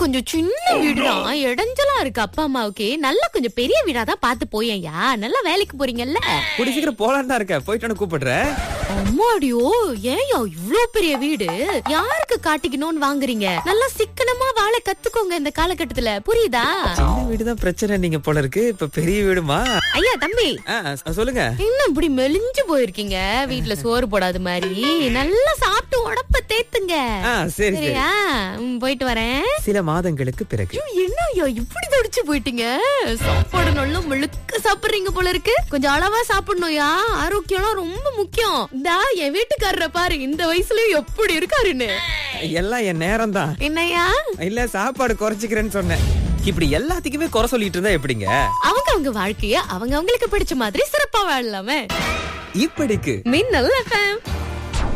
கொஞ்சம் சின்ன வீடுதான், இடைஞ்சலா இருக்கு. அப்பா அம்மாவுக்கு நல்லா கொஞ்சம் பெரிய வீடாதான் பார்த்து போயேன்யா. நல்லா வேலைக்கு போறீங்கல்ல. கூடி சீக்கிரம் போலான்னு தான் இருக்க, போயிட்டு கூப்பிடுறேன். அம்மாடியோ, ஏன்யா இவ்ளோ பெரிய வீடு? யாருக்கு காட்டிக்கணும்னு வாங்குறீங்க? நல்லா சிக்கனமா வாழ கத்துக்கோங்க இந்த காலகட்டத்துல, புரியுதா? சின்ன வீடுதான் பிரச்சனை நீங்க போல இருக்கு, இப்ப பெரிய வீடுமா? ஐயா தம்பி, சொல்லுங்க. இன்னும் இப்படி மெலிஞ்சு போயிருக்கீங்க, வீட்டுல சோறு போடாத மாதிரி. நல்லா சாப்பிட்டு உடம்ப தேத்துங்க. சரி சரியா? போயிட்டு வரேன். சில மாதங்களுக்கு பிறகு. என்ன ஐயா இப்படி தடிச்சு போயிட்டீங்க? சாப்பாடு நல்லா முழுக்க சாப்பிடுறீங்க போல இருக்கு. கொஞ்சம் அளவா சாப்பிடணும்யா, ஆரோக்கியம்லாம் ரொம்ப முக்கியம். இந்தா என் வீட்டுக்காரரை பாரு, இந்த வயசுலயும் எப்படி இருக்காருன்னு. எல்லாம் என் நேரம் தான். என்னையா? இல்ல, சாப்பாடு குறைச்சிக்கிறேன்னு சொன்னேன். இப்படி எல்லாத்துக்குமே குறை சொல்லிட்டு இருந்தா எப்படிங்க? அவங்க வாழ்க்கைய அவங்களுக்கு பிடிச்ச மாதிரி சிறப்பா வாழலாமே. இப்படிக்கு மின்னல் FM.